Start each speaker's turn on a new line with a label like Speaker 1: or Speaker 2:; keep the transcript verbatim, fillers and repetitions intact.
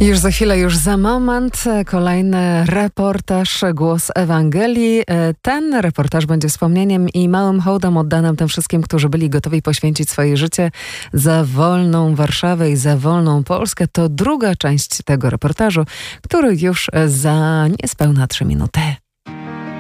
Speaker 1: Już za chwilę, już za moment kolejny reportaż Głos Ewangelii. Ten reportaż będzie wspomnieniem i małym hołdem oddanym tym wszystkim, którzy byli gotowi poświęcić swoje życie za wolną Warszawę i za wolną Polskę. To druga część tego reportażu, który już za niespełna trzy minuty.